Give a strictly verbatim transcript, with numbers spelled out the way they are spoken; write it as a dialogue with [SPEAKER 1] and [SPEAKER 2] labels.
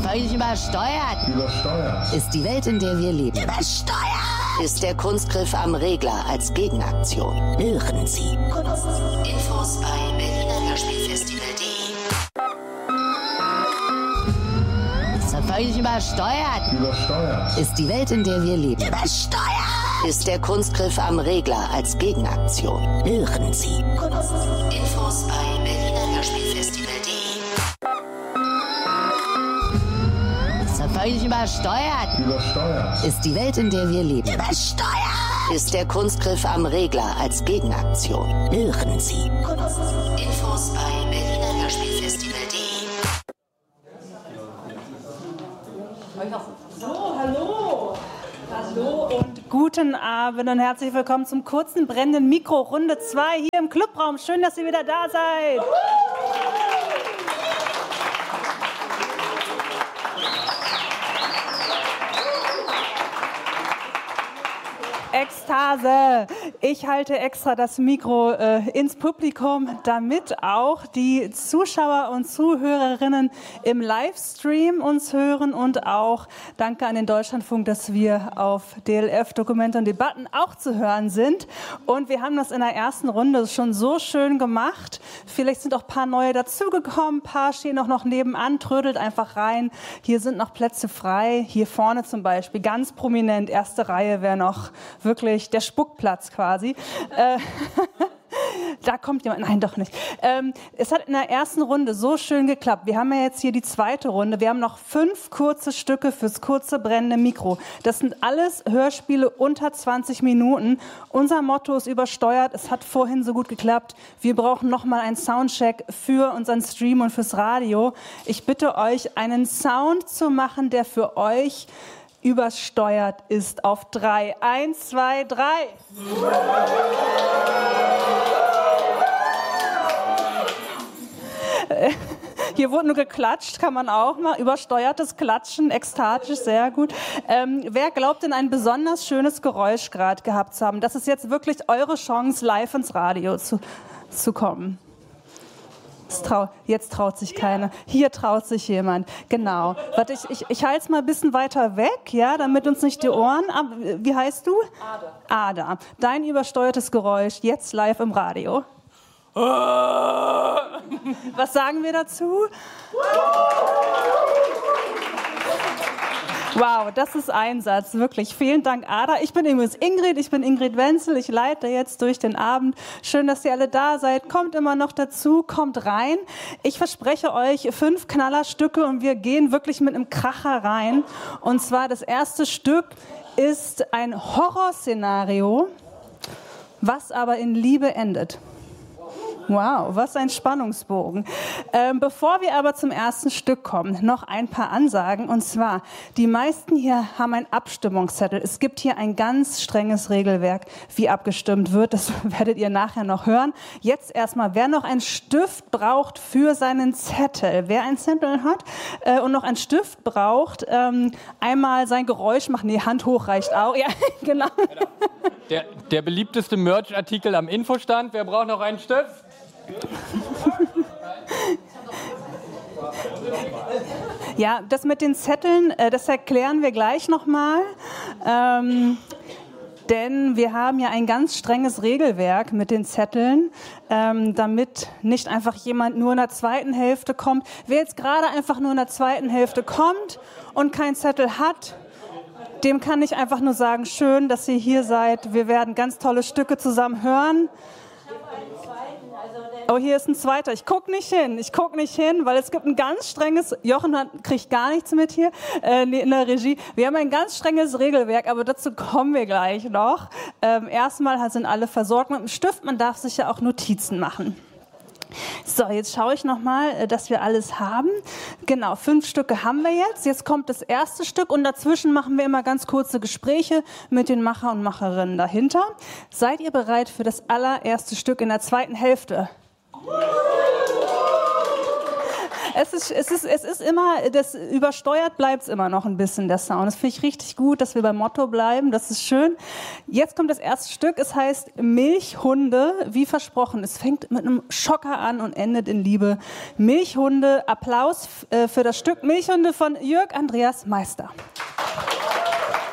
[SPEAKER 1] völlig übersteuert?
[SPEAKER 2] Übersteuert.
[SPEAKER 1] Ist die Welt, in der wir leben,
[SPEAKER 3] Übersteuert.
[SPEAKER 1] Ist der Kunstgriff am Regler als Gegenaktion?
[SPEAKER 3] Hören Sie.
[SPEAKER 1] Infos bei berliner hörspielfestival punkt de.
[SPEAKER 2] Ist
[SPEAKER 1] er völlig übersteuert?
[SPEAKER 2] Übersteuert.
[SPEAKER 1] Ist die Welt, in der wir leben,
[SPEAKER 3] Übersteuert.
[SPEAKER 1] Ist der Kunstgriff am Regler als Gegenaktion?
[SPEAKER 3] Hören Sie.
[SPEAKER 1] Infos bei berliner hörspielfestival punkt de. Ist er völlig übersteuert?
[SPEAKER 2] Übersteuert.
[SPEAKER 1] Ist die Welt, in der wir leben,
[SPEAKER 3] Übersteuert.
[SPEAKER 1] Ist der Kunstgriff am Regler als Gegenaktion?
[SPEAKER 3] Hören Sie.
[SPEAKER 1] Infos bei berliner hörspielfestival punkt de.
[SPEAKER 4] So, hallo. Hallo und guten Abend und herzlich willkommen zum kurzen brennenden Mikro Runde zwei hier im Clubraum. Schön, dass ihr wieder da seid. Ekstase. Ich halte extra das Mikro äh, ins Publikum, damit auch die Zuschauer und Zuhörerinnen im Livestream uns hören und auch danke an den Deutschlandfunk, dass wir auf D L F Dokumente und Debatten auch zu hören sind. Und wir haben das in der ersten Runde schon so schön gemacht. Vielleicht sind auch ein paar neue dazugekommen, ein paar stehen auch noch nebenan, trödelt einfach rein. Hier sind noch Plätze frei. Hier vorne zum Beispiel, ganz prominent, erste Reihe wäre noch wirklich der Spuckplatz quasi. Äh, da kommt jemand, nein, doch nicht. Ähm, es hat in der ersten Runde so schön geklappt. Wir haben ja jetzt hier die zweite Runde. Wir haben noch fünf kurze Stücke fürs kurze brennende Mikro. Das sind alles Hörspiele unter zwanzig Minuten. Unser Motto ist übersteuert. Es hat vorhin so gut geklappt. Wir brauchen nochmal einen Soundcheck für unseren Stream und fürs Radio. Ich bitte euch, einen Sound zu machen, der für euch übersteuert ist. Auf drei. Eins, zwei, drei. Hier wurde nur geklatscht, kann man auch mal. Übersteuertes Klatschen, ekstatisch, sehr gut. Ähm, wer glaubt denn ein besonders schönes Geräusch gerade gehabt zu haben? Das ist jetzt wirklich eure Chance, live ins Radio zu, zu kommen. Trau, jetzt traut sich keiner. Hier traut sich jemand. Genau. Warte, ich, ich, ich halte es mal ein bisschen weiter weg, ja, damit uns nicht die Ohren ab. Wie heißt du? Ada. Ada. Dein übersteuertes Geräusch, jetzt live im Radio. Was sagen wir dazu? Wow, das ist Einsatz, wirklich. Vielen Dank, Ada. Ich bin übrigens Ingrid, ich bin Ingrid Wenzel, ich leite jetzt durch den Abend. Schön, dass ihr alle da seid. Kommt immer noch dazu, kommt rein. Ich verspreche euch fünf Knallerstücke und wir gehen wirklich mit einem Kracher rein. Und zwar das erste Stück ist ein Horrorszenario, was aber in Liebe endet. Wow, was ein Spannungsbogen. Ähm, bevor wir aber zum ersten Stück kommen, noch ein paar Ansagen. Und zwar, die meisten hier haben einen Abstimmungszettel. Es gibt hier ein ganz strenges Regelwerk, wie abgestimmt wird. Das werdet ihr nachher noch hören. Jetzt erstmal, wer noch einen Stift braucht für seinen Zettel. Wer einen Zettel hat äh, und noch einen Stift braucht, ähm, einmal sein Geräusch machen. Die Hand hoch reicht auch. Ja, genau.
[SPEAKER 5] Der, der beliebteste Merch-Artikel am Infostand. Wer braucht noch einen Stift?
[SPEAKER 4] Ja, das mit den Zetteln, äh, das erklären wir gleich nochmal. Ähm, denn wir haben ja ein ganz strenges Regelwerk mit den Zetteln, ähm, damit nicht einfach jemand nur in der zweiten Hälfte kommt. Wer jetzt gerade einfach nur in der zweiten Hälfte kommt und keinen Zettel hat, dem kann ich einfach nur sagen, schön, dass ihr hier seid. Wir werden ganz tolle Stücke zusammen hören. Oh, hier ist ein zweiter. Ich gucke nicht hin. Ich gucke nicht hin, weil es gibt ein ganz strenges, Jochen hat, kriegt gar nichts mit hier äh, in der Regie. Wir haben ein ganz strenges Regelwerk, aber dazu kommen wir gleich noch. Ähm, erstmal sind alle versorgt mit dem Stift. Man darf sich ja auch Notizen machen. So, jetzt schaue ich nochmal, dass wir alles haben. Genau, fünf Stücke haben wir jetzt. Jetzt kommt das erste Stück und dazwischen machen wir immer ganz kurze Gespräche mit den Macher und Macherinnen dahinter. Seid ihr bereit für das allererste Stück in der zweiten Hälfte? Es ist, es ist, es ist immer, das übersteuert bleibt es immer noch ein bisschen, der Sound. Das finde ich richtig gut, dass wir beim Motto bleiben. Das ist schön. Jetzt kommt das erste Stück. Es heißt Milchhunde, wie versprochen. Es fängt mit einem Schocker an und endet in Liebe. Milchhunde. Applaus äh, für das Stück Milchhunde von Jörg Andreas Meister.